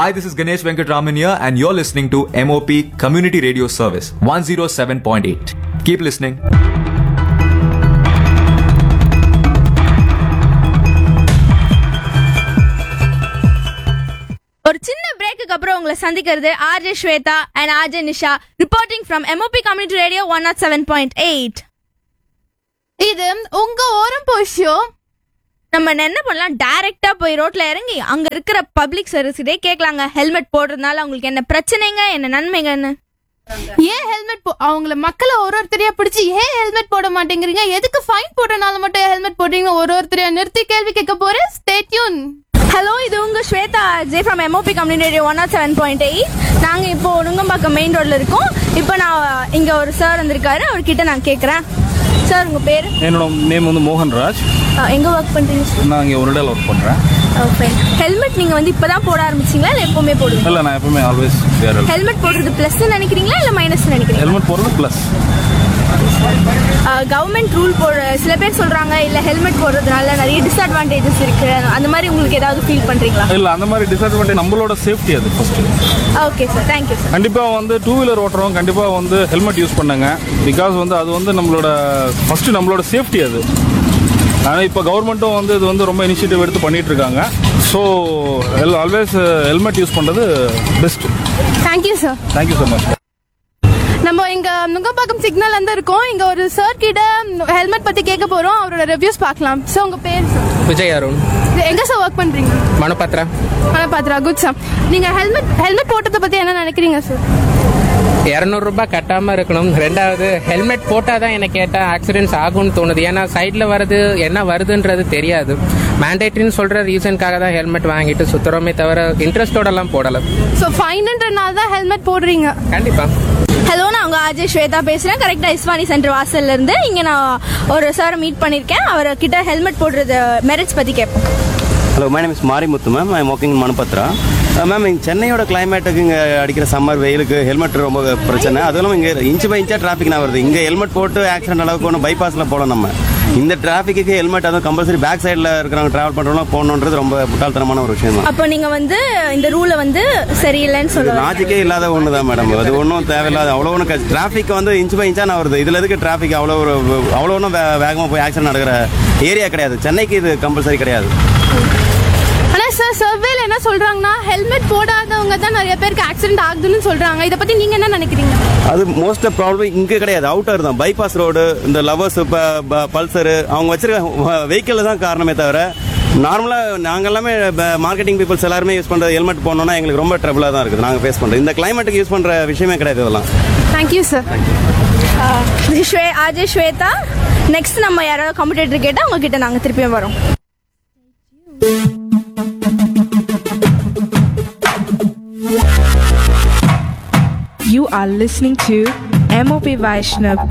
Hi, this is Ganesh Venkatraman here, and you're listening to MOP Community Radio Service 107.8. Keep listening. ஒரு சின்ன பிரேக்குக்கு அப்புறம் உங்களை சந்திக்கிறது RJ Shweta and RJ Nisha reporting from MOP community radio 107.8. இது உங்க ஓரம் போஷோ. நம்ம என்ன பண்ணலாம், டைரக்டா போய் ரோட்ல இறங்கி அங்க இருக்கிற பப்ளிக் சர்வீஸ்டே கேட்கலாங்க, ஹெல்மெட் போடுறதுனால அவங்களுக்கு என்ன பிரச்சனைங்க, என்ன நன்மைங்கன்னு. ஏன் ஹெல்மெட் அவங்கள மக்களை ஒருத்தரையா பிடிச்சி ஏன் ஹெல்மெட் போட மாட்டேங்கிறீங்க, எதுக்கு ஃபைன் போடுறனால மட்டும் ஹெல்மெட் போடுறீங்க, ஒருத்தரையா நிறுத்தி கேள்வி கேட்க போறேன். Stay tune. ஹலோ, இது உங்க Shweta RJ from MOP community radio 107.8. நாங்க இப்போ நுங்கம்பாக்கம் மெயின் ரோட்ல இருக்கோம். இப்போ நான் இங்க ஒரு சார் வந்திருக்காரு, அவர்கிட்ட நான் கேட்கறேன். சார், உங்க பேரு? என்னோட நேம் வந்து மோகன்ராஜ். எங்க ஒர்க் பண்றீங்க? நான் இங்கே ஒரு இடத்துல ஒர்க் பண்ணுறேன். ஓகே. ஹெல்மெட் நீங்க வந்து இப்பதான் போட ஆரம்பிச்சீங்களா இல்ல எப்பவுமே போடுவீங்க? இல்லை, நான் எப்பவுமே ஆல்வேஸ் வேர். ஹெல்மெட் போடுறது பிளஸ் நினைக்கிறீங்களா இல்ல மைனஸ் நினைக்கிறீங்களா? ஹெல்மெட் போடுறது ப்ளஸ். கவர்மெண்ட் ரூல் போட சில பேர் சொல்றாங்க இல்ல ஹெல்மெட் போடுறதுனால நிறைய டிஸ்அட்வான்டேஜஸ் இருக்கு, அந்த மாதிரி உங்களுக்கு ஏதாவது ஃபீல் பண்றீங்களா? இல்லை, அந்த மாதிரி டிஸ்அட்வான்டேஜ் நம்மளோட சேஃப்டி அது first. Okay sir, thank you sir. கண்டிப்பாக வந்து டூ வீலர் ஓட்டுறவங்க கண்டிப்பாக வந்து ஹெல்மெட் யூஸ் பண்ணுங்க. பிகாஸ் வந்து அது வந்து நம்மளோட ஃபர்ஸ்ட் நம்மளோட சேஃப்டி அது. ஆனால் இப்போ கவர்மெண்ட்டும் வந்து இது வந்து ரொம்ப இனிஷியேட்டிவ் எடுத்து பண்ணிட்டு இருக்காங்க. ஸோ ஆல்வேஸ் ஹெல்மெட் யூஸ் பண்ணுறது best. Thank you sir. Thank you so much. நம்ம இங்க நுங்கம்பாக்கம் சிக்னல் வந்து இருக்கோம். இங்க ஒரு சார் கிட்ட ஹெல்மெட் பத்தி கேட்க போறோம், அவரோட ரிவ்யூஸ் பார்க்கலாம். சார், உங்க பேர்? விஜய் அருண். எங்க சார் ஒர்க் பண்றீங்க? மணப்பாத்திரா. மணப்பாத்திரா. Good sir. நீங்க ஹெல்மெட் போட்டதை பத்தி என்ன நினைக்கிறீங்க சார்? 200 ரூபாய் கட்டாம இருக்கணும். ரெண்டாவது, ஹெல்மெட் போட்டாதான் எனக்கு கேட்டா ஆக்சிடென்ட்ஸ் ஆகும்னு தோணுது. ஏன்னா சைட்ல வருது என்ன வருதுன்றது தெரியாது. மேண்டேட்டரின்னு சொல்ற ரீசனுக்காக தான் ஹெல்மெட் வாங்கிட்டு சுத்துறோமே தவிர இன்ட்ரெஸ்டோட எல்லாம் போடல. ஸோ ஃபைன்ன்றனால தான் ஹெல்மெட் போடுறீங்க? கண்டிப்பா. ஹலோ, நான் உங்க ஆர்ஜே ஸ்வேதா பேசுறேன். கரெக்டா இஸ்வானி சென்டர் வாசல்ல இருந்து. இங்க நான் ஒரு சார் மீட் பண்ணிருக்கேன். அவர்கிட்ட ஹெல்மெட் போடுறது மெரிட்ஸ் பத்தி கேட்போம். Hello, my name is Marimuthu ma'am. I am working மணப்பத்ரா ma'am. இங்கே சென்னையோட கிளைமேட்டுக்கு இங்கே அடிக்கிற சம்மர் வெயிலுக்கு ஹெல்மெட் ரொம்ப பிரச்சனை. அதுவும் இங்கே இன்ச்சு பை இன்ச்சாக டிராஃபிக்னா வருது. இங்கே ஹெல்மெட் போட்டு ஆக்சிடென்ட் அளவுக்கு ஒன்று பைபாஸில் போகணும். நம்ம இந்த டிராஃபிக்கு ஹெல்மெட் அதுவும் கம்பல்சரி பேக் சைடில் இருக்கிறவங்க ட்ராவல் பண்ணுறவங்க போகணுன்றது ரொம்ப முட்டாள்தனமான ஒரு விஷயம் தான். அப்போ நீங்க வந்து இந்த ரூலை வந்து சரியில்லைன்னு சொல்லுவாங்க. லாஜிக்கே இல்லாத ஒன்று தான் மேடம். அது ஒன்றும் தேவையில்லாத அவ்வளோ ஒன்று டிராஃபிக் வந்து இன்ச்சு பை இன்ச்சாக வருது. இதில் எதுக்கு டிராஃபிக் அவ்வளோ ஒன்றும் வேகமாக போய் ஆக்சிடென்ட் நடக்கிற ஏரியா கிடையாது. சென்னைக்கு இது கம்பல்சரி கிடையாது. ஆனா சார், சர்வேல என்ன சொல்றாங்கன்னா ஹெல்மெட் போடாதவங்க தான் நிறைய பேருக்கு ஆக்சிடென்ட் ஆகுதுன்னு சொல்றாங்க. இதை பத்தி நீங்க என்ன நினைக்கிறீங்க? அது மோஸ்ட் ப்ராப்ளம் இங்கே கிடையாது, அவுட்டர் தான். பைபாஸ் ரோடு, இந்த லவர்ஸ், பல்சரு, அவங்க வச்சிருக்க வெஹிக்கிள் தான் காரணமே தவிர நார்மலாக நாங்கள் எல்லாமே மார்க்கெட்டிங் பீப்புள்ஸ் எல்லாருமே யூஸ் பண்ணுறது ஹெல்மெட் போனோம்னா எங்களுக்கு ரொம்ப ட்ரபிளாக தான் இருக்குது. நாங்கள் ஃபேஸ் பண்ணுறோம். இந்த கிளைமேட்டுக்கு யூஸ் பண்ணுற விஷயமே கிடையாது இதெல்லாம். Thank you sir. RJ Shweta. Next நம்ம யாராவது கம்ப்யூட்டர் கேட்டால் உங்ககிட்ட நாங்கள் திருப்பியும் வரோம். You are listening to MOP Vaishnav